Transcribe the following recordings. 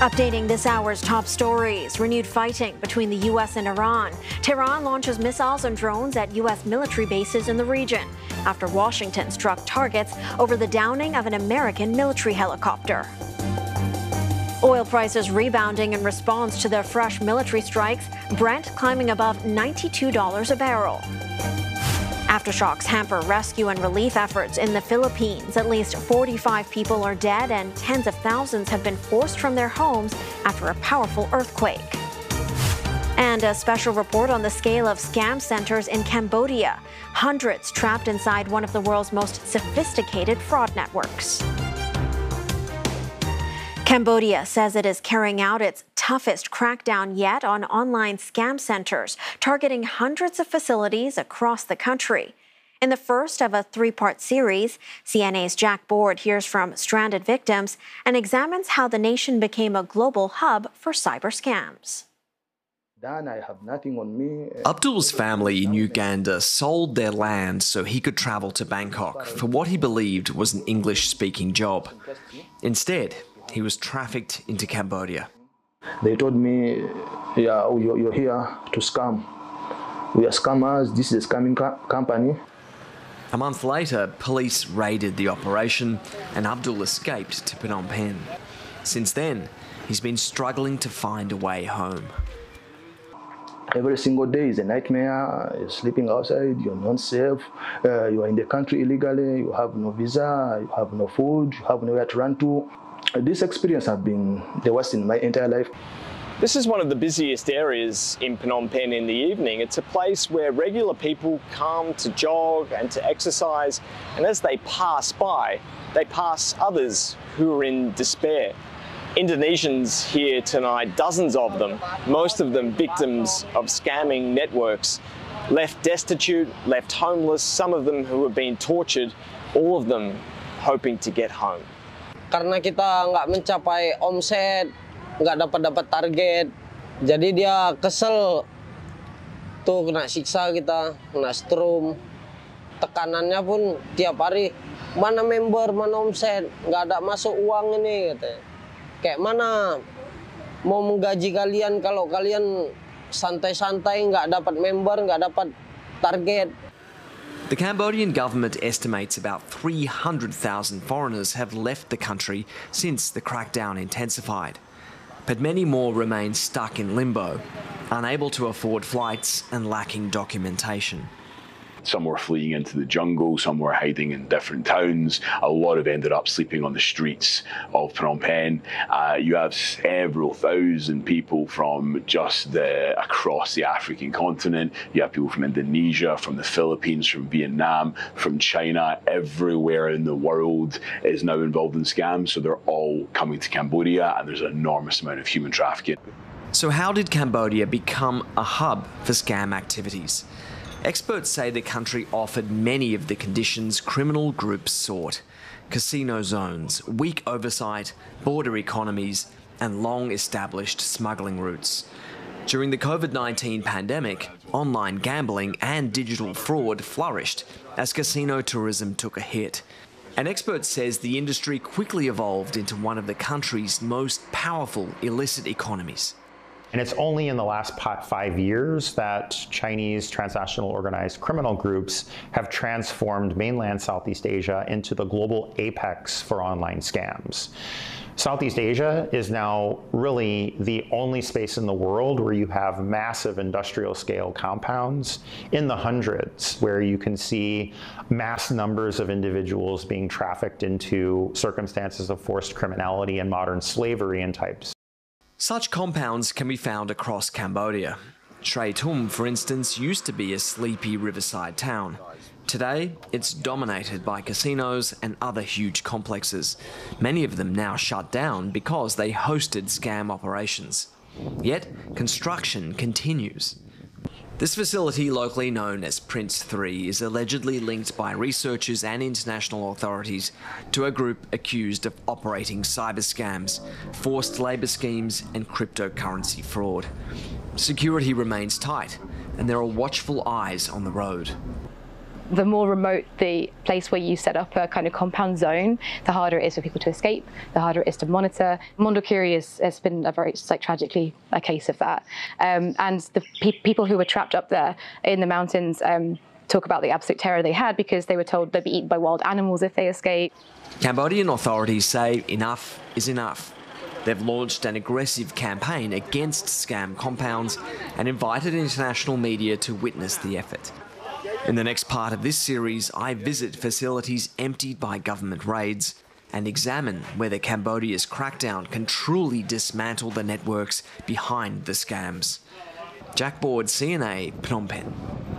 Updating this hour's top stories. Renewed fighting between the U.S. and Iran. Tehran launches missiles and drones at U.S. military bases in the region after Washington struck targets over the downing of an American military helicopter. Oil prices rebounding in response to the fresh military strikes. Brent climbing above $92 a barrel. Aftershocks hamper rescue and relief efforts in the Philippines. At least 45 people are dead and tens of thousands have been forced from their homes after a powerful earthquake. And a special report on the scale of scam centers in Cambodia. Hundreds trapped inside one of the world's most sophisticated fraud networks. Cambodia says it is carrying out its toughest crackdown yet on online scam centers, targeting hundreds of facilities across the country. In the first of a three-part series, CNA's Jack Board hears from stranded victims and examines how the nation became a global hub for cyber scams. I have nothing on me. Abdul's family in Uganda sold their land so he could travel to Bangkok for what he believed was an English-speaking job. Instead, he was trafficked into Cambodia. They told me, yeah, you're here to scam. We are scammers. This is a scamming company. A month later, police raided the operation and Abdul escaped to Phnom Penh. Since then, he's been struggling to find a way home. Every single day is a nightmare. You're sleeping outside, you're not safe, you are in the country illegally, you have no visa, you have no food, you have nowhere to run to. This experience has been the worst in my entire life. This is one of the busiest areas in Phnom Penh in the evening. It's a place where regular people come to jog and to exercise, and as they pass by, they pass others who are in despair. Indonesians here tonight, dozens of them, most of them victims of scamming networks, left destitute, left homeless, some of them who have been tortured, all of them hoping to get home. Karena kita nggak mencapai omset, nggak dapat target, jadi dia kesel, tuh kena siksa kita, kena strum, tekanannya pun tiap hari, mana member, mana omset, nggak ada masuk uang ini, katanya. Kayak mana mau menggaji kalian kalau kalian santai-santai, nggak dapat member, nggak dapat target. The Cambodian government estimates about 300,000 foreigners have left the country since the crackdown intensified. But many more remain stuck in limbo, unable to afford flights and lacking documentation. Some were fleeing into the jungle, some were hiding in different towns. A lot have ended up sleeping on the streets of Phnom Penh. You have several thousand people from just across the African continent. You have people from Indonesia, from the Philippines, from Vietnam, from China. Everywhere in the world is now involved in scams, so they're all coming to Cambodia, and there's an enormous amount of human trafficking. So how did Cambodia become a hub for scam activities? Experts say the country offered many of the conditions criminal groups sought: casino zones, weak oversight, border economies, and long-established smuggling routes. During the COVID-19 pandemic, online gambling and digital fraud flourished as casino tourism took a hit. An expert says the industry quickly evolved into one of the country's most powerful illicit economies. And it's only in the last 5 years that Chinese transnational organized criminal groups have transformed mainland Southeast Asia into the global apex for online scams. Southeast Asia is now really the only space in the world where you have massive industrial scale compounds in the hundreds, where you can see mass numbers of individuals being trafficked into circumstances of forced criminality and modern slavery and types. Such compounds can be found across Cambodia. Tre Thum, for instance, used to be a sleepy riverside town. Today, it's dominated by casinos and other huge complexes, many of them now shut down because they hosted scam operations. Yet, construction continues. This facility, locally known as Prince 3, is allegedly linked by researchers and international authorities to a group accused of operating cyber scams, forced labour schemes and cryptocurrency fraud. Security remains tight, and there are watchful eyes on the road. the more remote the place where you set up a kind of compound zone, the harder it is for people to escape, the harder it is to monitor. Mondulkiri has been a very, tragically a case of that. And the people who were trapped up there in the mountains talk about the absolute terror they had because they were told they'd be eaten by wild animals if they escaped. Cambodian authorities say enough is enough. They've launched an aggressive campaign against scam compounds and invited international media to witness the effort. In the next part of this series, I visit facilities emptied by government raids and examine whether Cambodia's crackdown can truly dismantle the networks behind the scams. Jack Board, CNA, Phnom Penh.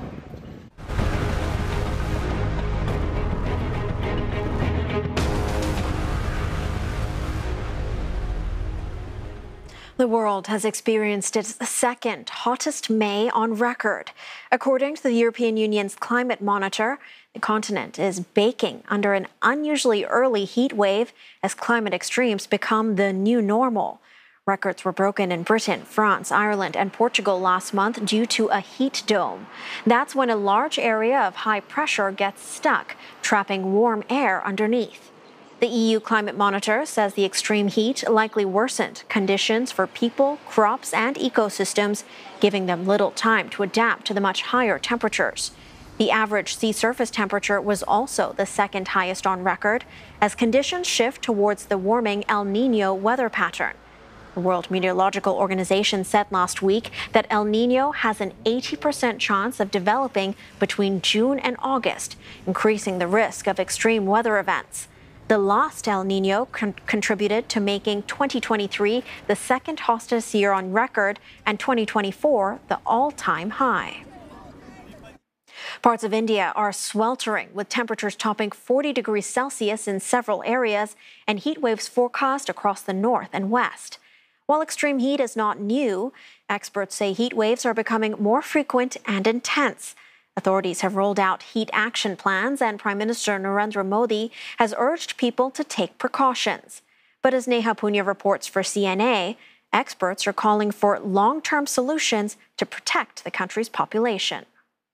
The world has experienced its second hottest May on record. According to the European Union's climate monitor, the continent is baking under an unusually early heat wave as climate extremes become the new normal. Records were broken in Britain, France, Ireland, and Portugal last month due to a heat dome. That's when a large area of high pressure gets stuck, trapping warm air underneath. The EU Climate Monitor says the extreme heat likely worsened conditions for people, crops, and ecosystems, giving them little time to adapt to the much higher temperatures. The average sea surface temperature was also the second highest on record, as conditions shift towards the warming El Niño weather pattern. The World Meteorological Organization said last week that El Niño has an 80% chance of developing between June and August, increasing the risk of extreme weather events. The last El Niño contributed to making 2023 the second hottest year on record and 2024 the all-time high. Parts of India are sweltering, with temperatures topping 40 degrees Celsius in several areas and heat waves forecast across the north and west. While extreme heat is not new, experts say heat waves are becoming more frequent and intense. Authorities have rolled out heat action plans, and Prime Minister Narendra Modi has urged people to take precautions. But as Neha Punya reports for CNA, experts are calling for long-term solutions to protect the country's population.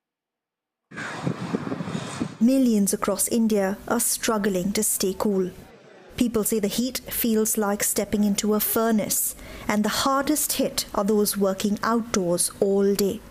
Millions across India are struggling to stay cool. People say the heat feels like stepping into a furnace, and the hardest hit are those working outdoors all day.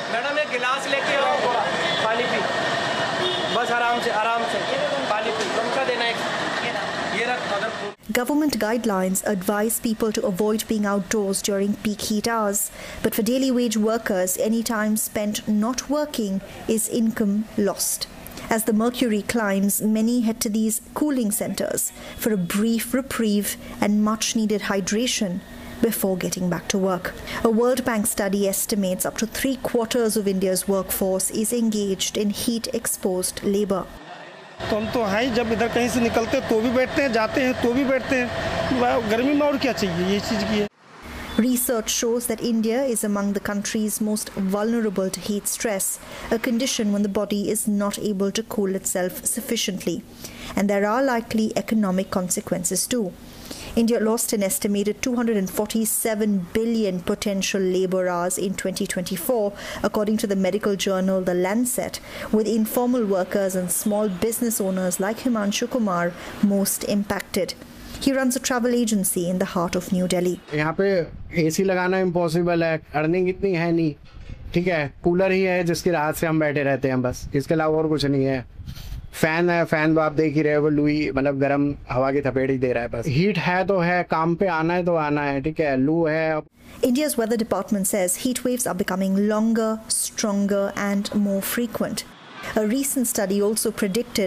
Government guidelines advise people to avoid being outdoors during peak heat hours, but for daily wage workers, any time spent not working is income lost. As the mercury climbs, many head to these cooling centers for a brief reprieve and much-needed hydration before getting back to work. A World Bank study estimates up to 3/4 of India's workforce is engaged in heat-exposed labor. तो हम तो हैं जब इधर कहीं से निकलते तो भी बैठते हैं, जाते हैं तो भी बैठते हैं, गर्मी में और क्या चाहिए, ये चीज़ की है. Research shows that India is among the countries most vulnerable to heat stress, a condition when the body is not able to cool itself sufficiently. And there are likely economic consequences too. India lost an estimated 247 billion potential labor hours in 2024, according to the medical journal The Lancet, with informal workers and small business owners like Himanshu Kumar most impacted. He runs a travel agency in the heart of New Delhi. यहाँ पे AC लगाना impossible है, earning इतनी है नहीं, ठीक है, cooler ही है जिसकी राहत से हम बैठे रहते हैं बस, इसके अलावा और कुछ नहीं है. फैन है, फैन आप देख ही रहे हो, वो लुई मतलब गर्म हवा की थपेड़ ही दे रहा है बस. हीट है तो है, काम पे आना है तो आना है, ठीक है, लू है. India's weather department says heat waves are becoming longer, stronger and more frequent. A recent study also predicted